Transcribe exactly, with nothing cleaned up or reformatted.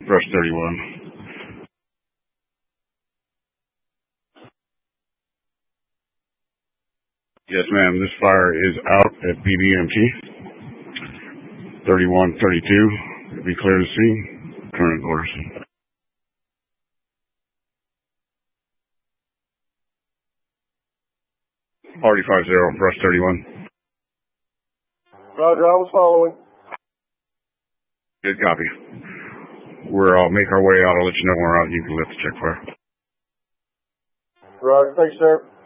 Brush thirty-one. Yes, ma'am. This fire is out at B B M T. thirty-one thirty-two. Be clear to see. Current orders. Party five zero. Brush thirty-one. Roger, I was following. Good copy. We're, I'll make our way out. I'll let you know when we're out. You can lift the check fire. Roger, thanks, sir.